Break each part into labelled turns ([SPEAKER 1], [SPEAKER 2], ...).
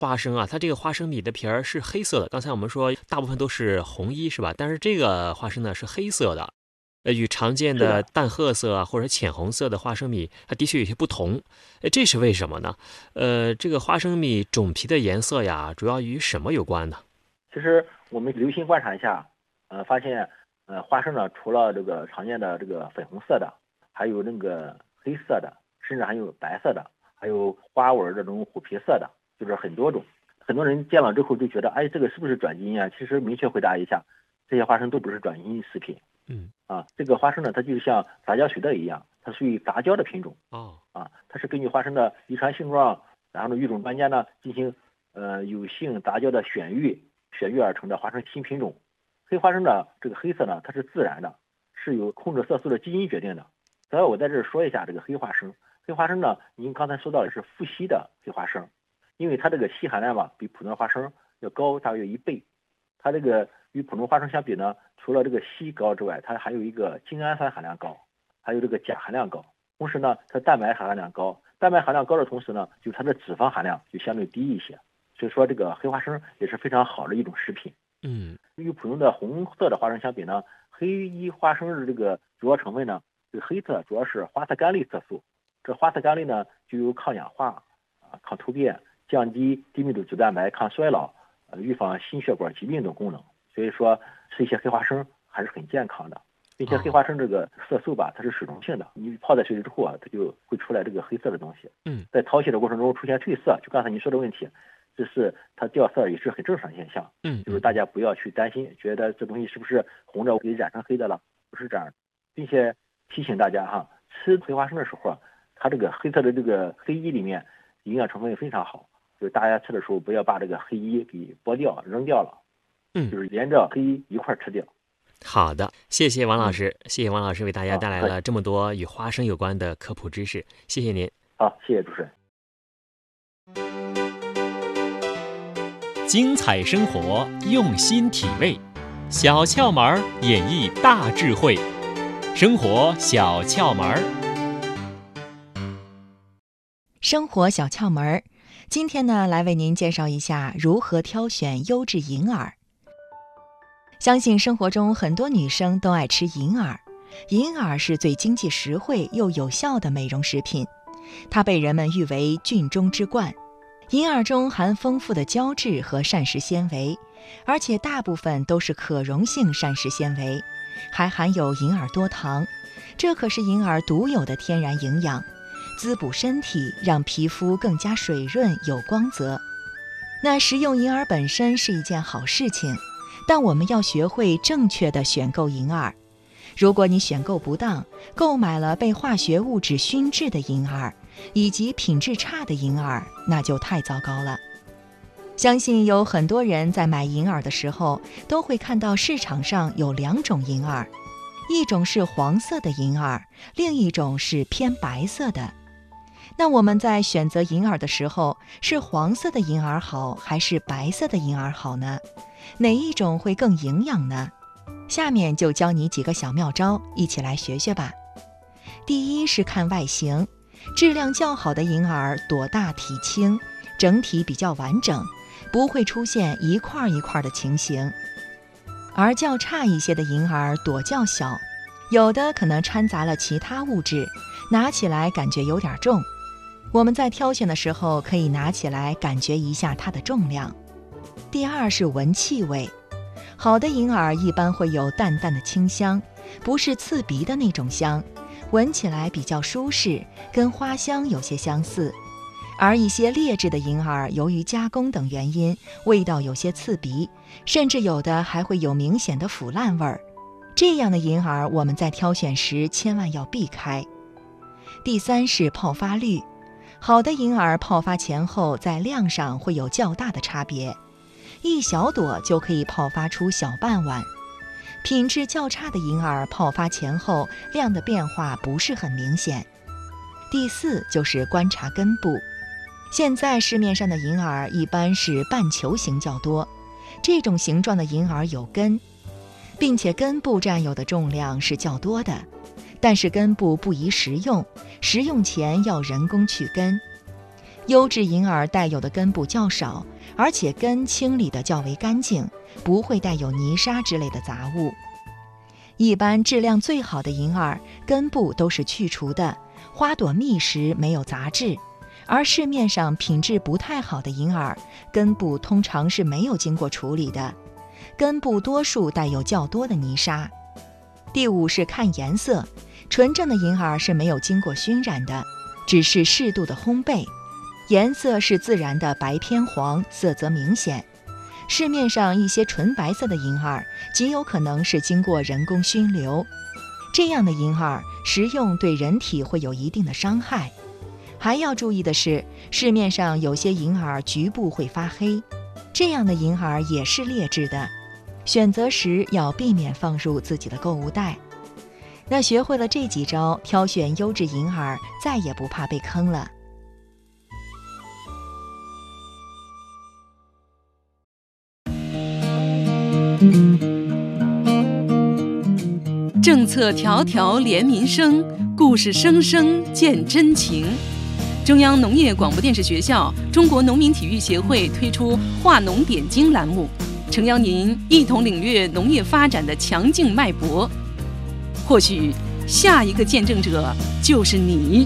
[SPEAKER 1] 花生啊，它这个花生米的皮儿是黑色的，刚才我们说大部分都是红衣是吧？但是这个花生呢是黑色的，与常见
[SPEAKER 2] 是的。
[SPEAKER 1] 的淡褐色啊或者浅红色的花生米，它的确有些不同。这是为什么呢？这个花生米种皮的颜色呀，主要与什么有关呢？
[SPEAKER 2] 其实我们留心观察一下，发现，花生呢，除了这个常见的这个粉红色的，还有那个黑色的，甚至还有白色的，还有花纹这种虎皮色的，就是很多种。很多人见了之后就觉得，哎，这个是不是转基因啊？其实明确回答一下，这些花生都不是转基因食品。
[SPEAKER 1] 嗯。
[SPEAKER 2] 这个花生呢，它就像杂交水稻一样，它属于杂交的品种。
[SPEAKER 1] 哦。
[SPEAKER 2] 它是根据花生的遗传性状，然后呢，育种专家呢进行有性杂交的选育而成的花生新品种。黑花生的这个黑色呢，它是自然的，是由控制色素的基因决定的。所以我在这儿说一下这个黑花生。黑花生呢，您刚才说到的是富硒的黑花生，因为它这个硒含量吧比普通的花生要高大约1倍。它这个与普通花生相比呢，除了这个硒高之外，它还有一个精氨酸含量高，还有这个钾含量高。同时呢，它蛋白含量高，蛋白含量高的同时呢，就它的脂肪含量就相对低一些。所以说这个黑花生也是非常好的一种食品。
[SPEAKER 1] 嗯。
[SPEAKER 2] 与普通的红色的花生相比呢，黑衣花生的这个主要成分呢，这个黑色主要是花色苷类色素。这花色苷类呢，具有抗氧化、抗突变、降低低密度脂蛋白、抗衰老、预防心血管疾病等功能。所以说吃一些黑花生还是很健康的，并且黑花生这个色素吧，它是水溶性的，你泡在水里之后它就会出来这个黑色的东西。在淘洗的过程中出现褪色，就刚才你说的问题，这是它掉色也是很正常的现象。就是大家不要去担心，觉得这东西是不是红着给染成黑的了，不是这样的。并且提醒大家吃黑花生的时候，它这个黑色的这个黑衣里面营养成分非常好，就是大家吃的时候不要把这个黑衣给剥掉扔掉了，就是连着黑衣一块吃掉。
[SPEAKER 1] 好的，谢谢王老师，谢谢王老师为大家带来
[SPEAKER 2] 好，
[SPEAKER 1] 了这么多与花生有关的科普知识，谢谢您。
[SPEAKER 2] 好，谢谢主持人。
[SPEAKER 3] 精彩生活，用心体味，小窍门演绎大智慧，生活小窍门。
[SPEAKER 4] 生活小窍门，今天呢，来为您介绍一下如何挑选优质银耳。相信生活中很多女生都爱吃银耳，银耳是最经济实惠又有效的美容食品，它被人们誉为菌中之冠。银耳中含丰富的胶质和膳食纤维，而且大部分都是可溶性膳食纤维，还含有银耳多糖，这可是银耳独有的天然营养，滋补身体，让皮肤更加水润有光泽。那食用银耳本身是一件好事情，但我们要学会正确的选购银耳。如果你选购不当，购买了被化学物质熏制的银耳，以及品质差的银耳，那就太糟糕了。相信有很多人在买银耳的时候，都会看到市场上有2种银耳，一种是黄色的银耳，另一种是偏白色的。那我们在选择银耳的时候，是黄色的银耳好，还是白色的银耳好呢？哪一种会更营养呢？下面就教你几个小妙招，一起来学学吧。第一是看外形，质量较好的银耳朵大体轻，整体比较完整，不会出现一块一块的情形。而较差一些的银耳朵较小，有的可能掺杂了其他物质，拿起来感觉有点重。我们在挑选的时候，可以拿起来感觉一下它的重量。第二是闻气味，好的银耳一般会有淡淡的清香，不是刺鼻的那种香，闻起来比较舒适，跟花香有些相似。而一些劣质的银耳由于加工等原因，味道有些刺鼻，甚至有的还会有明显的腐烂味儿。这样的银耳我们在挑选时千万要避开。第三是泡发率，好的银耳泡发前后在量上会有较大的差别，一小朵就可以泡发出小半碗。品质较差的银耳泡发前后量的变化不是很明显。第四就是观察根部，现在市面上的银耳一般是半球形较多，这种形状的银耳有根，并且根部占有的重量是较多的，但是根部不宜食用，食用前要人工去根。优质银耳带有的根部较少， 而且根清理得较为干净，不会带有泥沙之类的杂物。一般质量最好的银耳根部都是去除的，花朵密实，没有杂质。而市面上品质不太好的银耳，根部通常是没有经过处理的，根部多数带有较多的泥沙。第五是看颜色，纯正的银耳是没有经过熏染的，只是适度的烘焙，颜色是自然的白偏黄，色泽明显。市面上一些纯白色的银耳，极有可能是经过人工熏馏，这样的银耳食用对人体会有一定的伤害。还要注意的是，市面上有些银耳局部会发黑，这样的银耳也是劣质的，选择时要避免放入自己的购物袋。那学会了这几招，挑选优质银耳，再也不怕被坑了。
[SPEAKER 5] 政策条条连民生，故事声声见真情。中央农业广播电视学校、中国农民体育协会推出“话农点睛”栏目，诚邀您一同领略农业发展的强劲脉搏。或许下一个见证者就是你。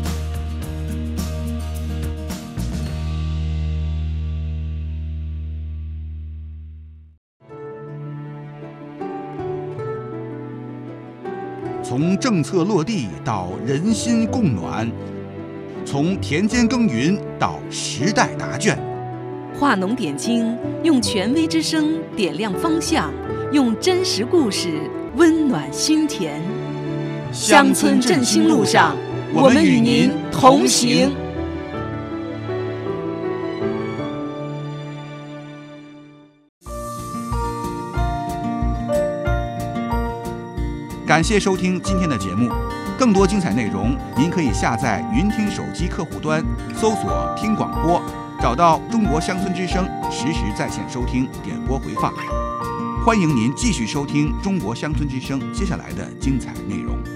[SPEAKER 6] 从政策落地到人心共暖，从田间耕耘到时代答卷，
[SPEAKER 5] 话农点睛，用权威之声点亮方向，用真实故事温暖心田。乡村振兴路上，我们与您同行。
[SPEAKER 6] 感谢收听今天的节目，更多精彩内容您可以下载云听手机客户端，搜索听广播，找到中国乡村之声，实时在线收听点播回放。欢迎您继续收听中国乡村之声接下来的精彩内容。